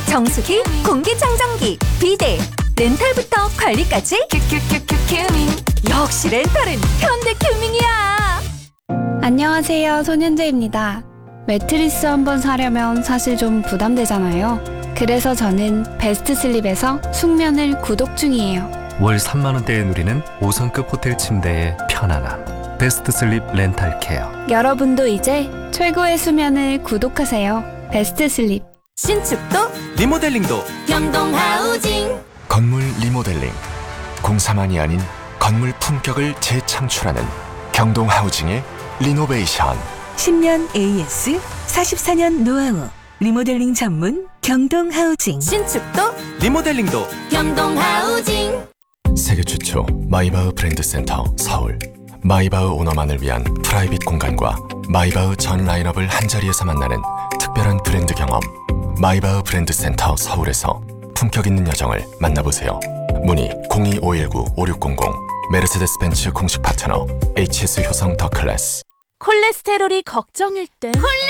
정수기, 공기청정기, 비데, 렌탈부터 관리까지 큐큐큐큐 큐밍. 역시 렌탈은 현대큐밍이야. 안녕하세요, 손현재입니다. 매트리스 한번 사려면 사실 좀 부담되잖아요. 그래서 저는 베스트슬립에서 숙면을 구독 중이에요. 월 3만원대에 누리는 5성급 호텔 침대의 편안함. 베스트슬립 렌탈케어. 여러분도 이제 최고의 수면을 구독하세요. 베스트슬립. 신축도 리모델링도 경동하우징. 건물 리모델링, 공사만이 아닌 건물 품격을 재창출하는 경동하우징의 리노베이션. 10년 AS, 44년 노하우, 리모델링 전문 경동하우징. 신축도 리모델링도 경동하우징. 세계 최초 마이바흐 브랜드 센터 서울. 마이바흐 오너만을 위한 프라이빗 공간과 마이바흐 전 라인업을 한자리에서 만나는 특별한 브랜드 경험. 마이바흐 브랜드 센터 서울에서 품격 있는 여정을 만나보세요. 문의 02-519-5600. 메르세데스 벤츠 공식 파트너 HS 효성 더 클래스. 콜레스테롤이 걱정일 땐